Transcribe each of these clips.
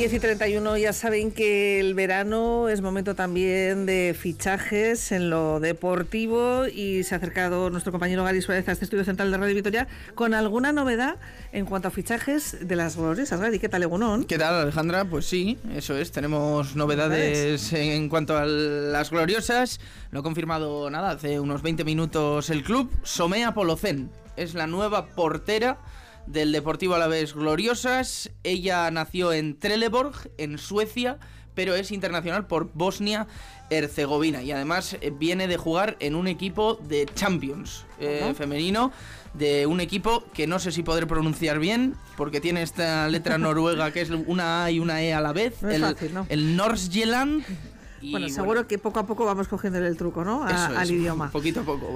10:31, ya saben que el verano es momento también de fichajes en lo deportivo y se ha acercado nuestro compañero Gary Suárez a este estudio central de Radio Vitoria con alguna novedad en cuanto a fichajes de las gloriosas. Gary, ¿qué tal, Egunon? ¿Qué tal, Alejandra? Pues sí, eso es, tenemos novedades en cuanto a las gloriosas. Lo ha confirmado hace unos 20 minutos el club. Somea Polocén es la nueva portera del Deportivo Alavés Gloriosas. Ella nació en Trelleborg, en Suecia, pero es internacional por Bosnia-Herzegovina y además viene de jugar en un equipo de Champions femenino, de un equipo que no sé si podré pronunciar bien porque tiene esta letra noruega que es una A y una E a la vez. No es fácil, ¿no? El Nordsjælland. Bueno, seguro que poco a poco vamos cogiéndole el truco, ¿no? Al idioma. Poquito a poco.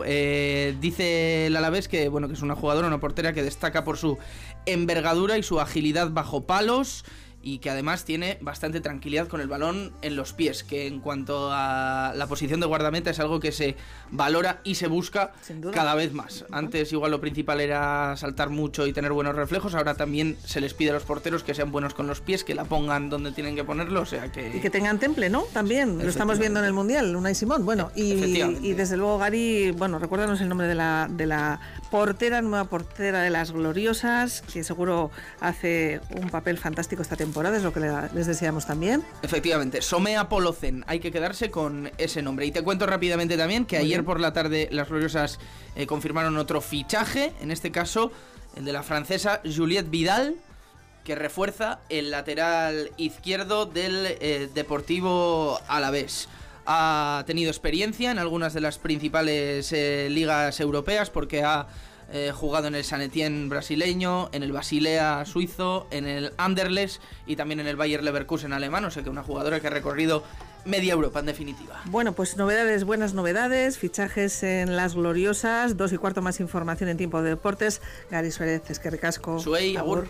Dice el Alavés que es una jugadora, una portera que destaca por su envergadura y su agilidad bajo palos y que además tiene bastante tranquilidad con el balón en los pies, que en cuanto a la posición de guardameta es algo que se valora y se busca cada vez más. Antes igual lo principal era saltar mucho y tener buenos reflejos, ahora también se les pide a los porteros que sean buenos con los pies, que la pongan donde tienen que ponerlo, o sea que... Y que tengan temple, ¿no? También, lo estamos viendo en el Mundial, Unai Simón. Bueno, y desde luego, Gary, recuérdanos el nombre de la portera, nueva portera de las Gloriosas, que seguro hace un papel fantástico esta temporada, es lo que les deseamos también. Efectivamente, Somea Polocén, hay que quedarse con ese nombre. Y te cuento rápidamente también que ayer por la tarde las Gloriosas confirmaron otro fichaje, en este caso el de la francesa Juliette Vidal, que refuerza el lateral izquierdo del Deportivo Alavés. Ha tenido experiencia en algunas de las principales ligas europeas porque ha jugado en el San Etienne brasileño, en el Basilea suizo, en el Anderlecht y también en el Bayer Leverkusen alemán, o sea que una jugadora que ha recorrido media Europa en definitiva. Bueno, pues novedades, buenas novedades, fichajes en las Gloriosas, 2:15 más información en Tiempo de Deportes. Gary Suárez, eskerrik asko. Zuei, agur.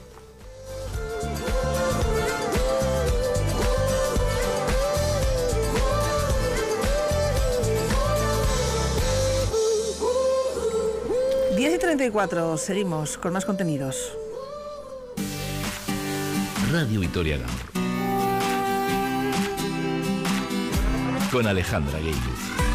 y 10:34, seguimos con más contenidos. Radio Vitoria Gaur con Alejandra Gueiluz.